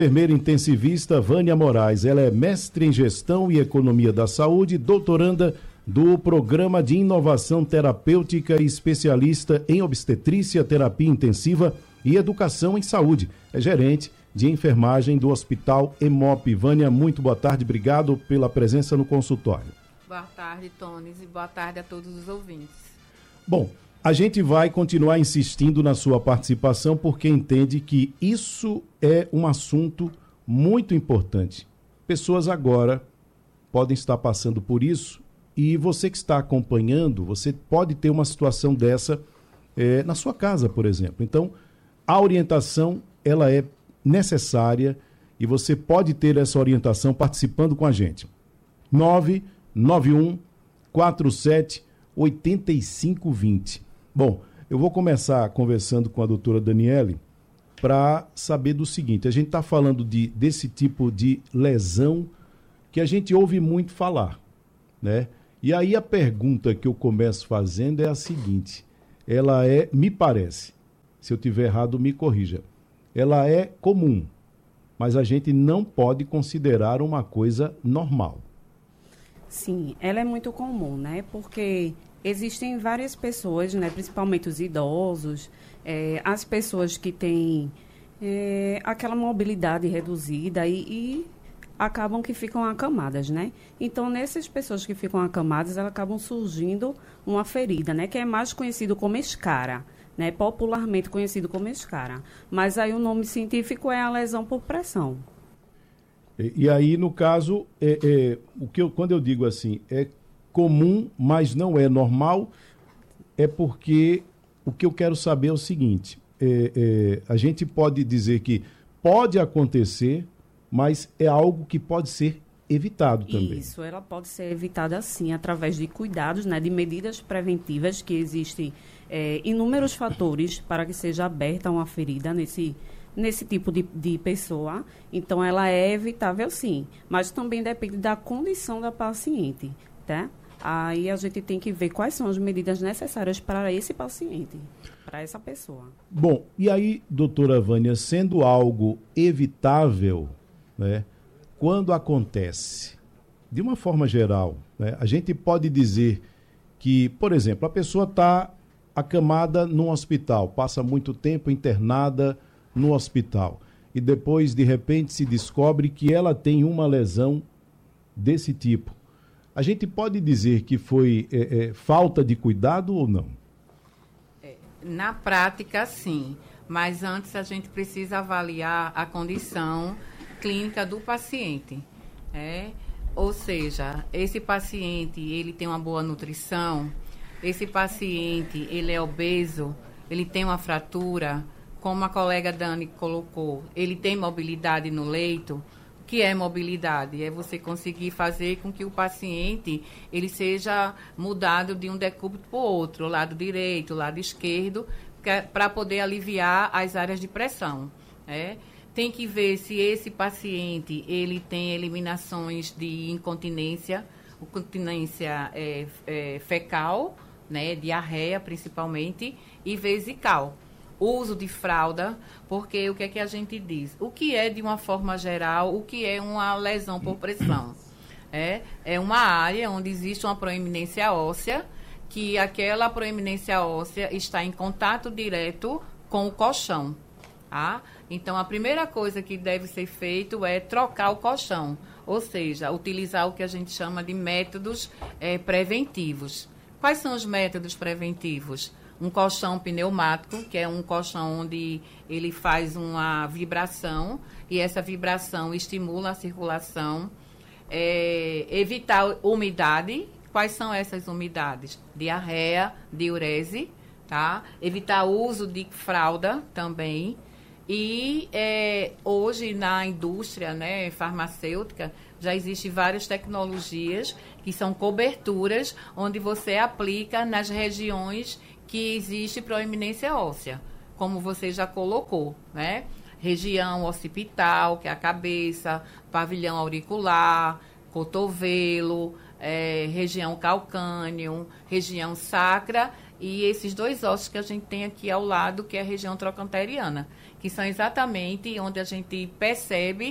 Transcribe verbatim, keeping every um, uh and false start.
Enfermeira intensivista Vânia Moraes, ela é mestre em gestão e economia da saúde, doutoranda do Programa de Inovação Terapêutica e especialista em obstetrícia, terapia intensiva e educação em saúde. É gerente de enfermagem do Hospital EMOP. Vânia, muito boa tarde, obrigado pela presença no consultório. Boa tarde, Tones, e boa tarde a todos os ouvintes. Bom, a gente vai continuar insistindo na sua participação porque entende que isso é um assunto muito importante. Pessoas agora podem estar passando por isso e você que está acompanhando, você pode ter uma situação dessa é, na sua casa, por exemplo. Então, a orientação, ela é necessária e você pode ter essa orientação participando com a gente. nove nove um quatro sete oito cinco dois zero. Bom, eu vou começar conversando com a doutora Daniele para saber do seguinte, a gente está falando de, desse tipo de lesão que a gente ouve muito falar, né? E aí a pergunta que eu começo fazendo é a seguinte, ela é, me parece, se eu tiver errado me corrija, ela é comum, mas a gente não pode considerar uma coisa normal. Sim, ela é muito comum, né? Porque existem várias pessoas, né, principalmente os idosos, é, as pessoas que têm é, aquela mobilidade reduzida e, e acabam que ficam acamadas, né? Então, nessas pessoas que ficam acamadas, elas acabam surgindo uma ferida, né? Que é mais conhecido como escara, né? Popularmente conhecido como escara. Mas aí o nome científico é a lesão por pressão. E, e aí, no caso, é, é, o que eu, quando eu digo assim, é comum, mas não é normal, é porque o que eu quero saber é o seguinte, é, é, a gente pode dizer que pode acontecer, mas é algo que pode ser evitado também. Isso, ela pode ser evitada sim, através de cuidados, né, de medidas preventivas, que existem é, inúmeros fatores para que seja aberta uma ferida nesse, nesse tipo de, de pessoa. Então, ela é evitável sim, mas também depende da condição da paciente, tá? Aí a gente tem que ver quais são as medidas necessárias para esse paciente, para essa pessoa. Bom, e aí, doutora Vânia, sendo algo evitável, né, quando acontece, de uma forma geral, né, a gente pode dizer que, por exemplo, a pessoa está acamada num hospital, passa muito tempo internada no hospital e depois, de repente, se descobre que ela tem uma lesão desse tipo. A gente pode dizer que foi é, é, falta de cuidado ou não? É, na prática, sim. Mas antes a gente precisa avaliar a condição clínica do paciente. É? Ou seja, esse paciente ele tem uma boa nutrição, esse paciente ele é obeso, ele tem uma fratura, como a colega Dani colocou, ele tem mobilidade no leito. O que é mobilidade? É você conseguir fazer com que o paciente ele seja mudado de um decúbito para o outro, o lado direito, o lado esquerdo, para poder aliviar as áreas de pressão. É? Tem que ver se esse paciente ele tem eliminações de incontinência, incontinência é, é, fecal, né, diarreia principalmente, e vesical. Uso de fralda, porque o que é que a gente diz? O que é, de uma forma geral, o que é uma lesão por pressão? É, é uma área onde existe uma proeminência óssea, que aquela proeminência óssea está em contato direto com o colchão. Tá? Então, a primeira coisa que deve ser feito é trocar o colchão, ou seja, utilizar o que a gente chama de métodos é, preventivos. Quais são os métodos preventivos? Um colchão pneumático, que é um colchão onde ele faz uma vibração e essa vibração estimula a circulação. É, evitar umidade. Quais são essas umidades? Diarreia, diurese, tá? Evitar o uso de fralda também. E é, hoje na indústria, né, farmacêutica já existem várias tecnologias que são coberturas onde você aplica nas regiões que existe proeminência óssea, como você já colocou, né? Região occipital, que é a cabeça, pavilhão auricular, cotovelo, é, região calcâneo, região sacra e esses dois ossos que a gente tem aqui ao lado, que é a região trocanteriana, que são exatamente onde a gente percebe